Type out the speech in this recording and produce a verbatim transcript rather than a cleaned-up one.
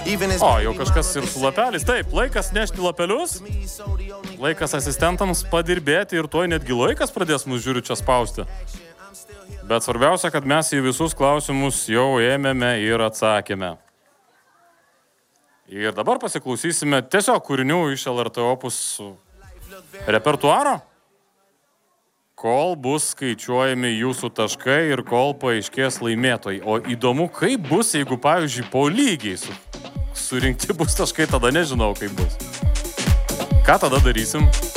O, jau kažkas ir su lapeliais. Taip, laikas nešti lapelius, laikas asistentams padirbėti ir tuoj netgi laikas pradės mus žiūriu čia spausti. Bet svarbiausia, kad mes į visus klausimus jau ėmėme ir atsakėme. Ir dabar pasiklausysime tiesiog kūrinių iš L R T Opus repertuaro, kol bus skaičiuojami jūsų taškai ir kol paaiškės laimėtojai. O įdomu, kaip bus, jeigu, pavyzdžiui, po lygiai su, surinkti bus taškai, tada nežinau, kaip bus. Ką tada darysim?